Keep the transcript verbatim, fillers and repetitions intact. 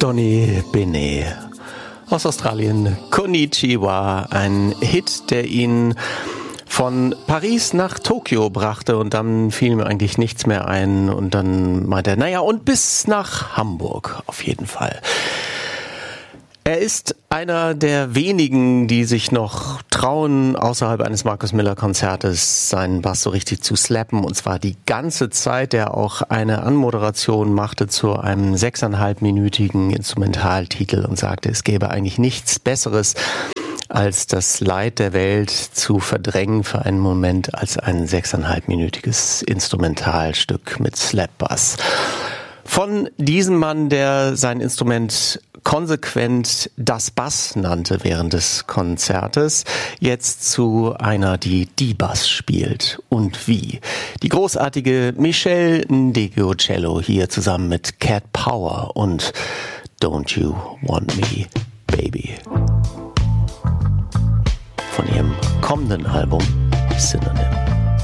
Donny Benet aus Australien. Konnichiwa, ein Hit, der ihn von Paris nach Tokio brachte und dann fiel mir eigentlich nichts mehr ein und dann meinte er, naja, und bis nach Hamburg auf jeden Fall. Er ist einer der wenigen, die sich noch trauen, außerhalb eines Marcus Miller Konzertes seinen Bass so richtig zu slappen, und zwar die ganze Zeit, der auch eine Anmoderation machte zu einem sechseinhalbminütigen Instrumentaltitel und sagte, es gäbe eigentlich nichts Besseres, als das Leid der Welt zu verdrängen für einen Moment als ein sechseinhalbminütiges Instrumentalstück mit Slapbass. Von diesem Mann, der sein Instrument konsequent das Bass nannte während des Konzertes, jetzt zu einer, die die Bass spielt. Und wie? Die großartige Michelle Ndegeocello hier zusammen mit Cat Power und Don't You Want Me, Baby. Von ihrem kommenden Album Synonym.